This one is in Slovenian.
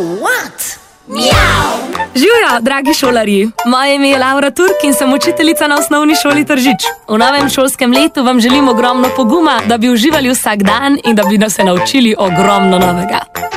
Živjo, dragi šolarji! Moje ime je Laura Turk in sem učiteljica na osnovni šoli Tržič. V novem šolskem letu vam želim ogromno poguma, da bi uživali vsak dan in da bi nas se naučili ogromno novega.